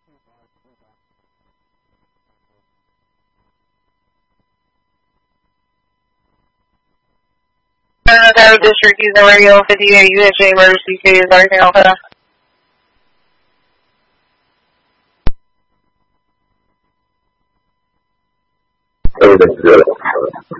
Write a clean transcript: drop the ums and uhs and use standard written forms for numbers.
Colorado District using radio 58 USJ emergency case right now. Everything's good.